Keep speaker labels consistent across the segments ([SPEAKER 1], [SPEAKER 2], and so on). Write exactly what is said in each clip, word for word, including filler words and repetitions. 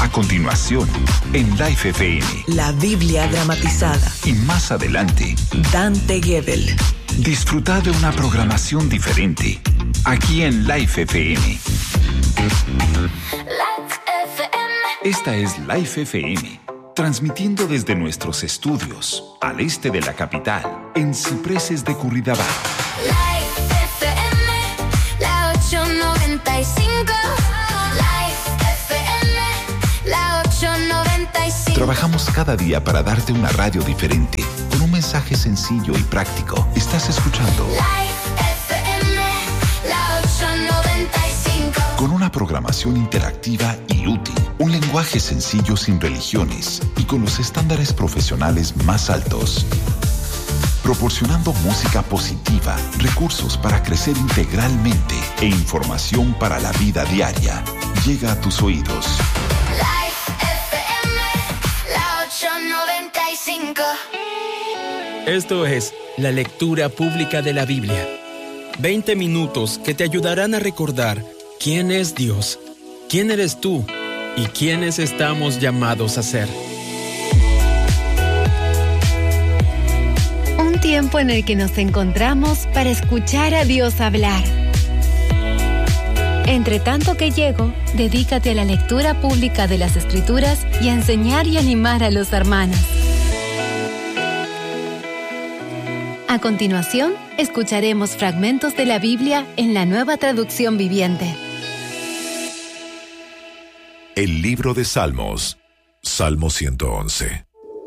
[SPEAKER 1] A continuación, en Life F M.
[SPEAKER 2] La Biblia dramatizada.
[SPEAKER 1] Y más adelante,
[SPEAKER 2] Dante Gebel.
[SPEAKER 1] Disfruta de una programación diferente, aquí en Life F M. Esta es Life F M, transmitiendo desde nuestros estudios, al este de la capital, en Cipreses de Curridabat.
[SPEAKER 3] Life F M, la ochocientos noventa y cinco. Life F M, la ochocientos noventa y cinco.
[SPEAKER 1] Trabajamos cada día para darte una radio diferente, con un mensaje sencillo y práctico. Estás escuchando
[SPEAKER 3] Life F M, la ochocientos noventa y cinco.
[SPEAKER 1] Con una programación interactiva y útil, un lenguaje sencillo sin religiones y con los estándares profesionales más altos. Proporcionando música positiva, recursos para crecer integralmente e información para la vida diaria. Llega a tus oídos.
[SPEAKER 3] Life F M, la ochocientos noventa y cinco.
[SPEAKER 4] Esto es la lectura pública de la Biblia. veinte minutos que te ayudarán a recordar quién es Dios, quién eres tú y quiénes estamos llamados a ser.
[SPEAKER 5] Un tiempo en el que nos encontramos para escuchar a Dios hablar. Entre tanto que llego, dedícate a la lectura pública de las Escrituras y a enseñar y animar a los hermanos. A continuación, escucharemos fragmentos de la Biblia en la Nueva Traducción Viviente.
[SPEAKER 6] El libro de Salmos, Salmo ciento once.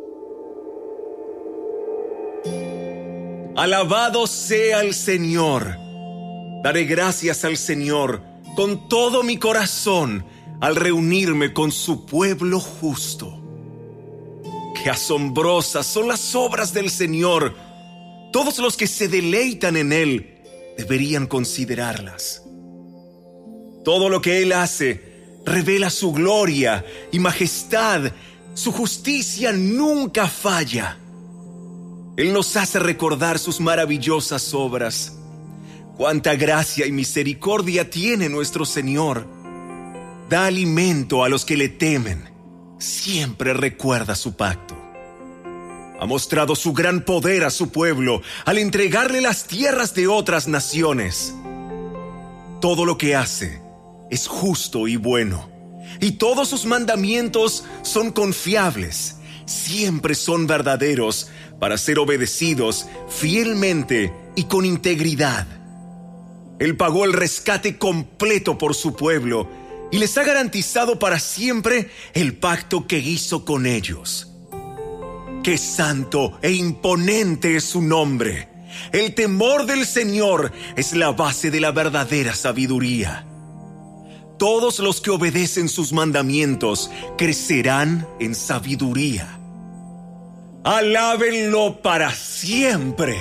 [SPEAKER 7] Alabado sea el Señor. Daré gracias al Señor con todo mi corazón al reunirme con su pueblo justo. Qué asombrosas son las obras del Señor. Todos los que se deleitan en Él deberían considerarlas. Todo lo que Él hace revela su gloria y majestad. Su justicia nunca falla. Él nos hace recordar sus maravillosas obras. Cuánta gracia y misericordia tiene nuestro Señor. Da alimento a los que le temen. Siempre recuerda su pacto. Ha mostrado su gran poder a su pueblo al entregarle las tierras de otras naciones. Todo lo que hace es justo y bueno, y todos sus mandamientos son confiables. Siempre son verdaderos para ser obedecidos fielmente y con integridad. Él pagó el rescate completo por su pueblo y les ha garantizado para siempre el pacto que hizo con ellos. ¡Qué santo e imponente es su nombre! El temor del Señor es la base de la verdadera sabiduría. Todos los que obedecen sus mandamientos crecerán en sabiduría. ¡Alábenlo para siempre!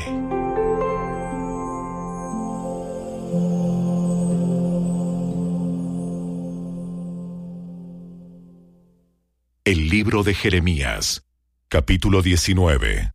[SPEAKER 6] El libro de Jeremías, capítulo diecinueve.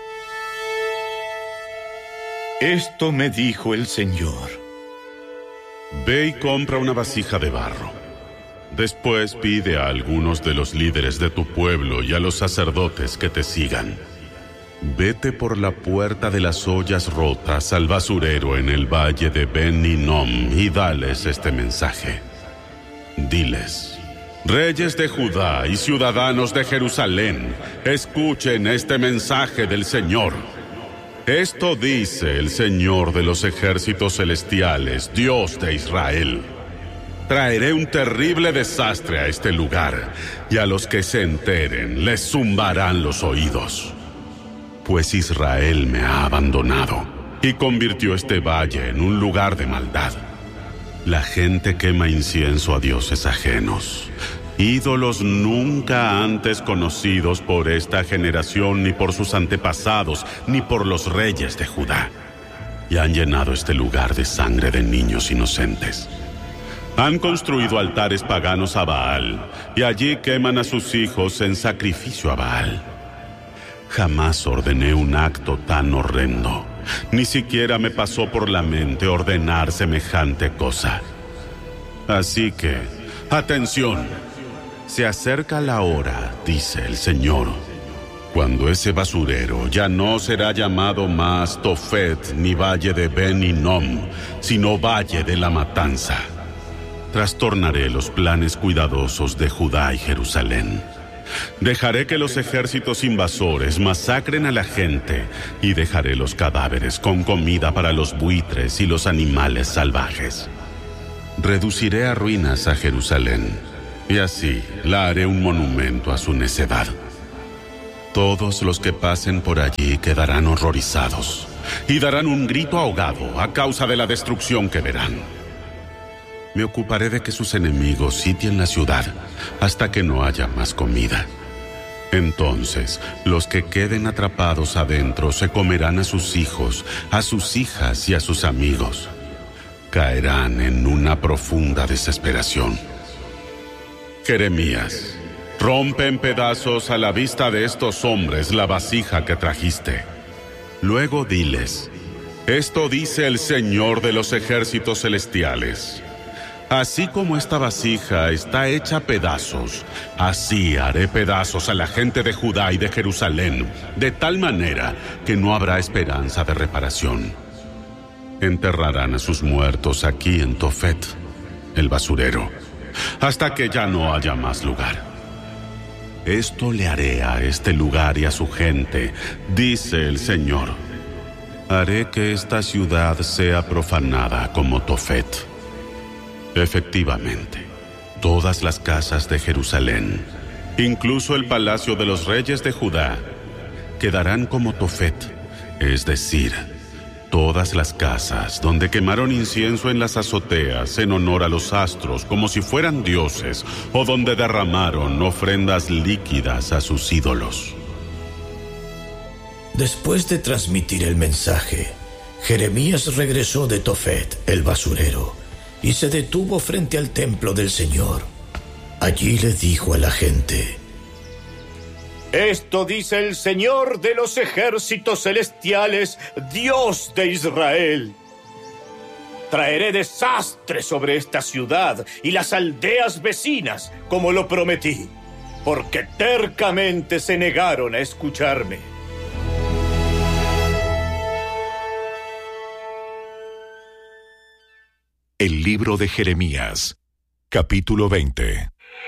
[SPEAKER 8] Esto me dijo el Señor: ve y compra una vasija de barro. Después pide a algunos de los líderes de tu pueblo y a los sacerdotes que te sigan. Vete por la puerta de las ollas rotas al basurero en el valle de Ben Hinnom y dales este mensaje. Diles: reyes de Judá y ciudadanos de Jerusalén, escuchen este mensaje del Señor. Esto dice el Señor de los ejércitos celestiales, Dios de Israel. Traeré un terrible desastre a este lugar, y a los que se enteren les zumbarán los oídos. Pues Israel me ha abandonado y convirtió este valle en un lugar de maldad. La gente quema incienso a dioses ajenos, ídolos nunca antes conocidos por esta generación, ni por sus antepasados, ni por los reyes de Judá. Y han llenado este lugar de sangre de niños inocentes. Han construido altares paganos a Baal, y allí queman a sus hijos en sacrificio a Baal. Jamás ordené un acto tan horrendo. Ni siquiera me pasó por la mente ordenar semejante cosa. Así que, atención, Se acerca la hora, dice el Señor, cuando ese basurero ya no será llamado más Tofet ni Valle de Ben Hinnom, sino Valle de la Matanza. Trastornaré los planes cuidadosos de Judá y Jerusalén. Dejaré que los ejércitos invasores masacren a la gente y dejaré los cadáveres con comida para los buitres y los animales salvajes. Reduciré a ruinas a Jerusalén y así la haré un monumento a su necedad. Todos los que pasen por allí quedarán horrorizados y darán un grito ahogado a causa de la destrucción que verán. Me ocuparé de que sus enemigos sitien la ciudad hasta que no haya más comida. Entonces, los que queden atrapados adentro se comerán a sus hijos, a sus hijas y a sus amigos. Caerán en una profunda desesperación. Jeremías, rompe en pedazos a la vista de estos hombres la vasija que trajiste. Luego diles, esto dice el Señor de los ejércitos celestiales. Así como esta vasija está hecha pedazos, así haré pedazos a la gente de Judá y de Jerusalén, de tal manera que no habrá esperanza de reparación. Enterrarán a sus muertos aquí en Tofet, el basurero, hasta que ya no haya más lugar. Esto le haré a este lugar y a su gente, dice el Señor. Haré que esta ciudad sea profanada como Tofet. Efectivamente, todas las casas de Jerusalén, incluso el palacio de los reyes de Judá, quedarán como Tofet, es decir, todas las casas donde quemaron incienso en las azoteas en honor a los astros como si fueran dioses, o donde derramaron ofrendas líquidas a sus ídolos.
[SPEAKER 9] Después de transmitir el mensaje, Jeremías regresó de Tofet, el basurero, y se detuvo frente al templo del Señor. Allí le dijo a la gente:
[SPEAKER 10] Esto dice el Señor de los ejércitos celestiales, Dios de Israel. Traeré desastre sobre esta ciudad y las aldeas vecinas, como lo prometí, porque tercamente se negaron a escucharme.
[SPEAKER 6] El libro de Jeremías, capítulo veinte.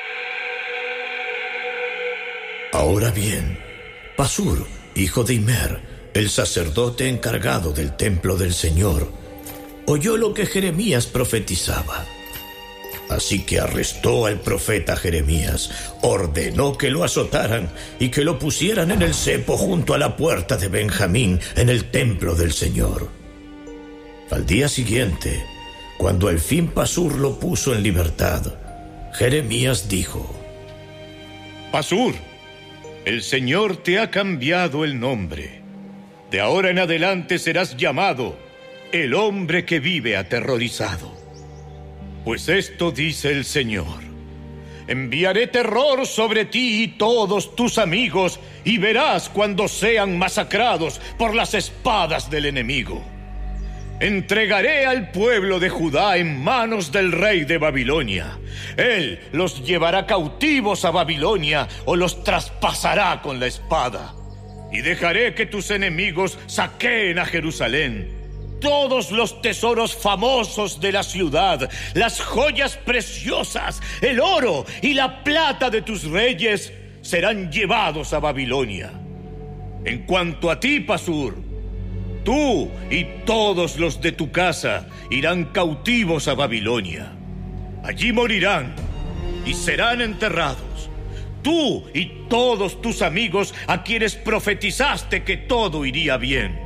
[SPEAKER 9] Ahora bien, Pasur, hijo de Immer, el sacerdote encargado del templo del Señor, oyó lo que Jeremías profetizaba. Así que arrestó al profeta Jeremías, ordenó que lo azotaran y que lo pusieran en el cepo junto a la puerta de Benjamín en el templo del Señor. Al día siguiente, cuando al fin Pasur lo puso en libertad, Jeremías dijo:
[SPEAKER 10] Pasur, el Señor te ha cambiado el nombre. De ahora en adelante serás llamado el hombre que vive aterrorizado. Pues esto dice el Señor: enviaré terror sobre ti y todos tus amigos, y verás cuando sean masacrados por las espadas del enemigo. Entregaré al pueblo de Judá en manos del rey de Babilonia. Él los llevará cautivos a Babilonia o los traspasará con la espada. Y dejaré que tus enemigos saqueen a Jerusalén. Todos los tesoros famosos de la ciudad, las joyas preciosas, el oro y la plata de tus reyes serán llevados a Babilonia. En cuanto a ti, Pasur, tú y todos los de tu casa irán cautivos a Babilonia. Allí morirán y serán enterrados. Tú y todos tus amigos a quienes profetizaste que todo iría bien.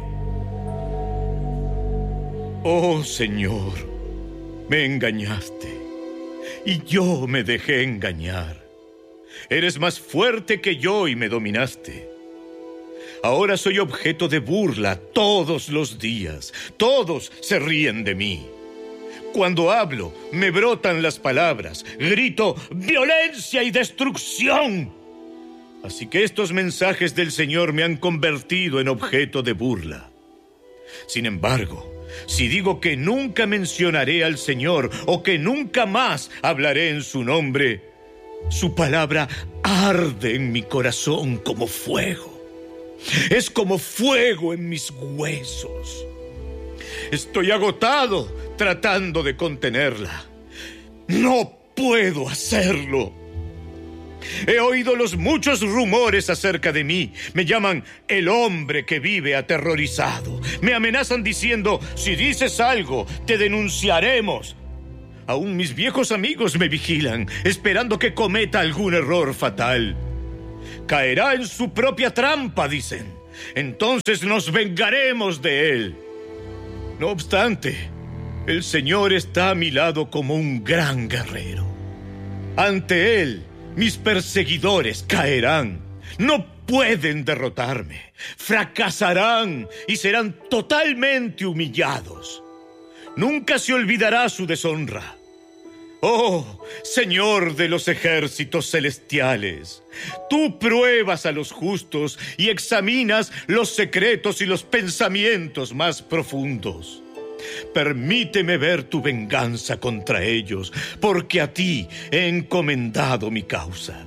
[SPEAKER 10] Oh, Señor, me engañaste y yo me dejé engañar. Eres más fuerte que yo y me dominaste. Ahora soy objeto de burla todos los días. Todos se ríen de mí. Cuando hablo, me brotan las palabras. Grito violencia y destrucción. Así que estos mensajes del Señor me han convertido en objeto de burla. Sin embargo, si digo que nunca mencionaré al Señor o que nunca más hablaré en su nombre, Su palabra arde en mi corazón como fuego. Es como fuego en mis huesos. Estoy agotado tratando de contenerla. No puedo hacerlo. He oído los muchos rumores acerca de mí. Me llaman el hombre que vive aterrorizado. Me amenazan diciendo, si dices algo, te denunciaremos. Aún mis viejos amigos me vigilan, esperando que cometa algún error fatal. Caerá en su propia trampa, dicen. Entonces nos vengaremos de él. No obstante, el Señor está a mi lado como un gran guerrero. Ante él, mis perseguidores caerán. No pueden derrotarme. Fracasarán y serán totalmente humillados. Nunca se olvidará su deshonra. Oh, Señor de los ejércitos celestiales, tú pruebas a los justos y examinas los secretos y los pensamientos más profundos. Permíteme ver tu venganza contra ellos, porque a ti he encomendado mi causa.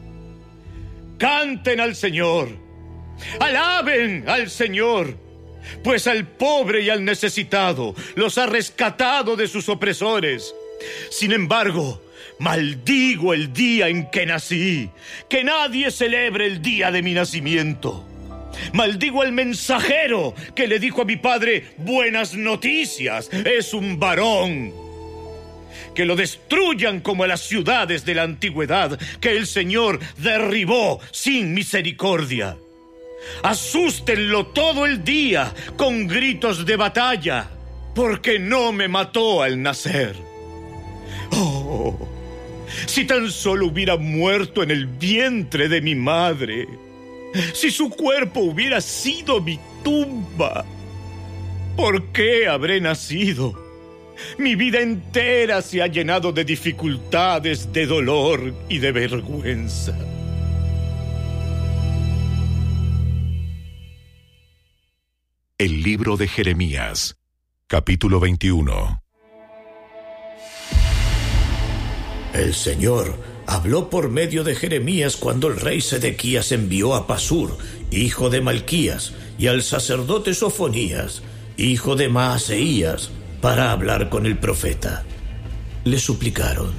[SPEAKER 10] Canten al Señor, alaben al Señor, pues al pobre y al necesitado los ha rescatado de sus opresores. Sin embargo, maldigo el día en que nací. Que nadie celebre el día de mi nacimiento. Maldigo al mensajero que le dijo a mi padre, buenas noticias, es un varón. Que lo destruyan como a las ciudades de la antigüedad que el Señor derribó sin misericordia. Asústenlo todo el día con gritos de batalla, porque no me mató al nacer. Oh, si tan solo hubiera muerto en el vientre de mi madre, si su cuerpo hubiera sido mi tumba, ¿por qué habré nacido? Mi vida entera se ha llenado de dificultades, de dolor y de vergüenza.
[SPEAKER 6] El libro de Jeremías, capítulo veintiuno.
[SPEAKER 9] El Señor habló por medio de Jeremías cuando el rey Sedequías envió a Pasur, hijo de Malquías, y al sacerdote Sofonías, hijo de Maaseías, para hablar con el profeta. Le suplicaron: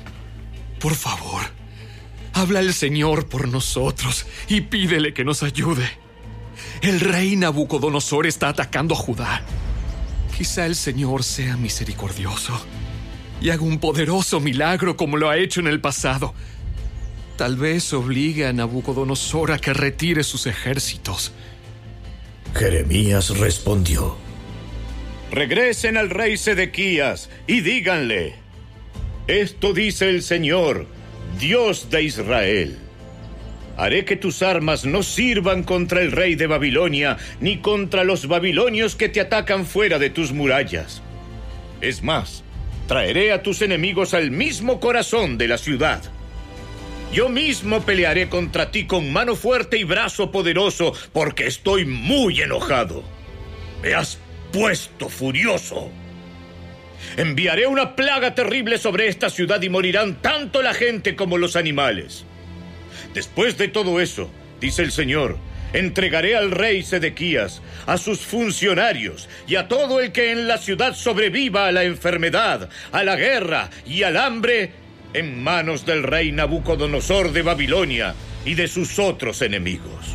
[SPEAKER 11] por favor, habla el Señor por nosotros y pídele que nos ayude. El rey Nabucodonosor está atacando a Judá. Quizá el Señor sea misericordioso y haga un poderoso milagro como lo ha hecho en el pasado. Tal vez obligue a Nabucodonosor a que retire sus ejércitos.
[SPEAKER 9] Jeremías respondió:
[SPEAKER 10] regresen al rey Sedequías y díganle: esto dice el Señor, Dios de Israel. Haré que tus armas no sirvan contra el rey de Babilonia, ni contra los babilonios que te atacan fuera de tus murallas. Es más, traeré a tus enemigos al mismo corazón de la ciudad. Yo mismo pelearé contra ti con mano fuerte y brazo poderoso, porque estoy muy enojado. Me has puesto furioso. Enviaré una plaga terrible sobre esta ciudad y morirán tanto la gente como los animales. Después de todo eso, dice el Señor, entregaré al rey Sedequías, a sus funcionarios y a todo el que en la ciudad sobreviva a la enfermedad, a la guerra y al hambre, en manos del rey Nabucodonosor de Babilonia y de sus otros enemigos.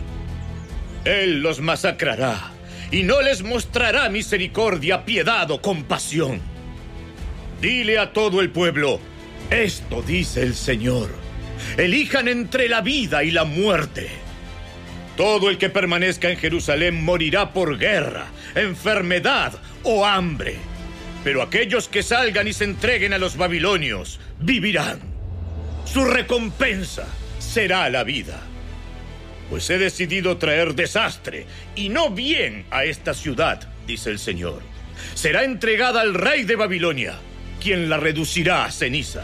[SPEAKER 10] Él los masacrará y no les mostrará misericordia, piedad o compasión. Dile a todo el pueblo: esto dice el Señor. Elijan entre la vida y la muerte. Todo el que permanezca en Jerusalén morirá por guerra, enfermedad o hambre. Pero aquellos que salgan y se entreguen a los babilonios vivirán. Su recompensa será la vida. Pues he decidido traer desastre y no bien a esta ciudad, dice el Señor. Será entregada al rey de Babilonia, quien la reducirá a cenizas.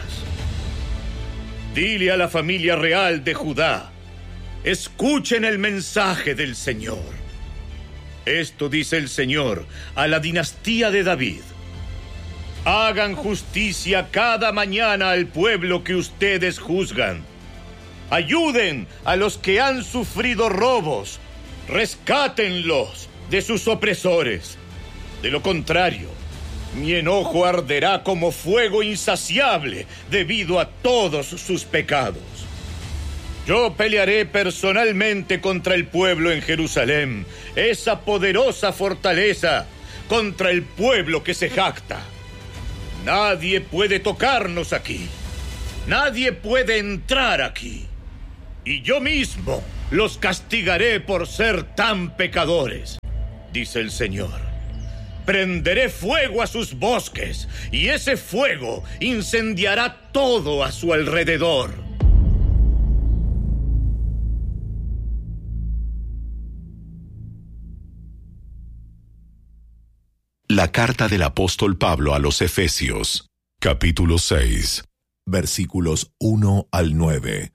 [SPEAKER 10] Dile a la familia real de Judá: escuchen el mensaje del Señor. Esto dice el Señor a la dinastía de David: Hagan justicia cada mañana al pueblo que ustedes juzgan. Ayuden a los que han sufrido robos. Rescátenlos de sus opresores. De lo contrario, mi enojo arderá como fuego insaciable debido a todos sus pecados. Yo pelearé personalmente contra el pueblo en Jerusalén, esa poderosa fortaleza, contra el pueblo que se jacta. Nadie puede tocarnos aquí. Nadie puede entrar aquí. Y yo mismo los castigaré por ser tan pecadores, dice el Señor. Prenderé fuego a sus bosques, y ese fuego incendiará todo a su alrededor.
[SPEAKER 6] La carta del apóstol Pablo a los Efesios, capítulo seis, versículos uno al nueve.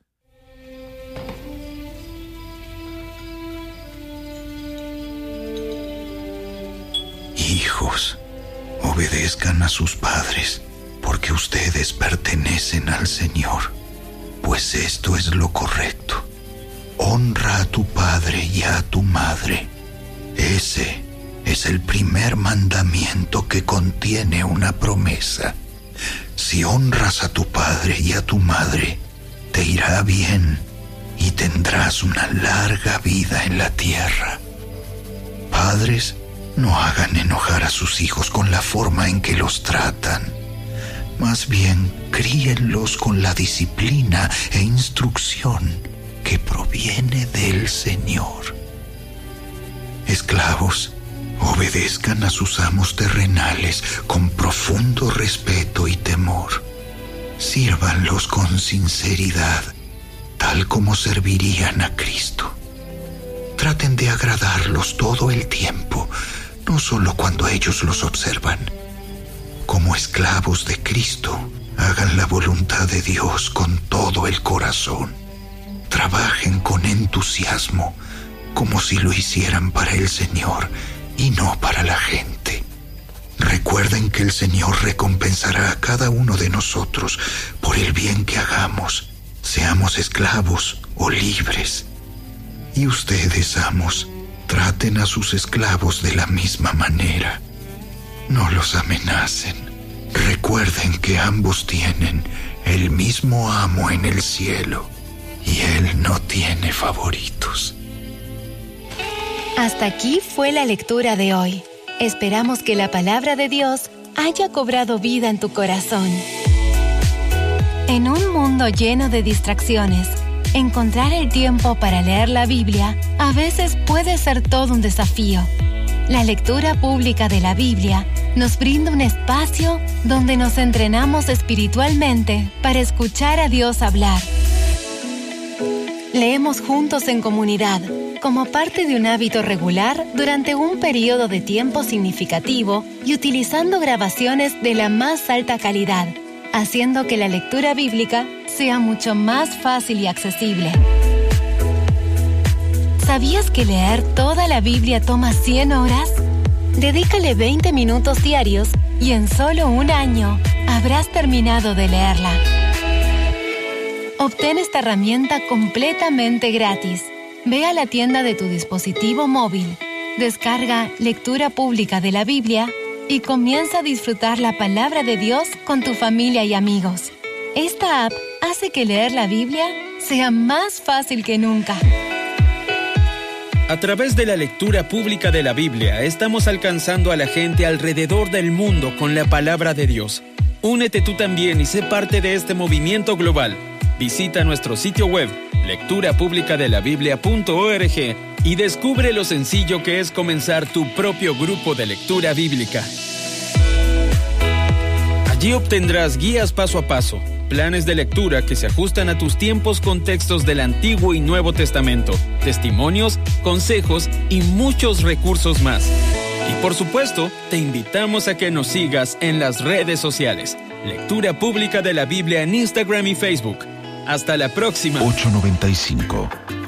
[SPEAKER 12] Hijos, obedezcan a sus padres, porque ustedes pertenecen al Señor, pues esto es lo correcto. Honra a tu padre y a tu madre. Ese es el primer mandamiento que contiene una promesa. Si honras a tu padre y a tu madre, te irá bien y tendrás una larga vida en la tierra. Padres, no hagan enojar a sus hijos con la forma en que los tratan. Más bien, críenlos con la disciplina e instrucción que proviene del Señor. Esclavos, obedezcan a sus amos terrenales con profundo respeto y temor. Sírvanlos con sinceridad, tal como servirían a Cristo. Traten de agradarlos todo el tiempo, no solo cuando ellos los observan. Como esclavos de Cristo, hagan la voluntad de Dios con todo el corazón. Trabajen con entusiasmo, como si lo hicieran para el Señor y no para la gente. Recuerden que el Señor recompensará a cada uno de nosotros por el bien que hagamos, seamos esclavos o libres. Y ustedes, amos, traten a sus esclavos de la misma manera. No los amenacen. Recuerden que ambos tienen el mismo amo en el cielo y Él no tiene favoritos.
[SPEAKER 5] Hasta aquí fue la lectura de hoy. Esperamos que la palabra de Dios haya cobrado vida en tu corazón. En un mundo lleno de distracciones, encontrar el tiempo para leer la Biblia a veces puede ser todo un desafío. La lectura pública de la Biblia nos brinda un espacio donde nos entrenamos espiritualmente para escuchar a Dios hablar. Leemos juntos en comunidad, como parte de un hábito regular durante un periodo de tiempo significativo y utilizando grabaciones de la más alta calidad, haciendo que la lectura bíblica sea mucho más fácil y accesible. ¿Sabías que leer toda la Biblia toma cien horas? Dedícale veinte minutos diarios y en solo un año habrás terminado de leerla. Obtén esta herramienta completamente gratis. Ve a la tienda de tu dispositivo móvil, descarga Lectura Pública de la Biblia y comienza a disfrutar la palabra de Dios con tu familia y amigos. Esta app hace que leer la Biblia sea más fácil que nunca.
[SPEAKER 4] A través de la lectura pública de la Biblia, estamos alcanzando a la gente alrededor del mundo con la palabra de Dios. Únete tú también y sé parte de este movimiento global. Visita nuestro sitio web, lectura pública de la biblia punto org, y descubre lo sencillo que es comenzar tu propio grupo de lectura bíblica. Allí obtendrás guías paso a paso, planes de lectura que se ajustan a tus tiempos con textos del Antiguo y Nuevo Testamento, testimonios, consejos y muchos recursos más. Y por supuesto, te invitamos a que nos sigas en las redes sociales. Lectura Pública de la Biblia en Instagram y Facebook. Hasta la próxima.
[SPEAKER 1] ocho noventa y cinco